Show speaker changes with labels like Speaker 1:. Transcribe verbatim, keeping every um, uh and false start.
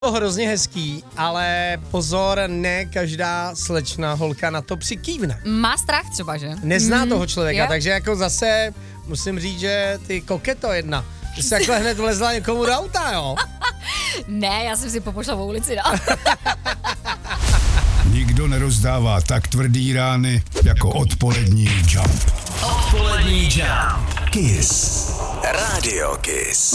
Speaker 1: To hrozně hezký, ale pozor, ne každá slečna holka na to přikývne.
Speaker 2: Má strach třeba, že?
Speaker 1: Nezná
Speaker 2: Mm,
Speaker 1: toho člověka,
Speaker 2: jo?
Speaker 1: takže jako zase musím říct, že ty koketo jedna, ty jsi takhle hned vlezla někomu do auta, jo?
Speaker 2: Ne, já jsem si popošla po ulici, no.
Speaker 3: Nikdo nerozdává tak tvrdý rány jako odpolední Jump.
Speaker 4: Odpolední Jump. Kiss. Radio Kiss.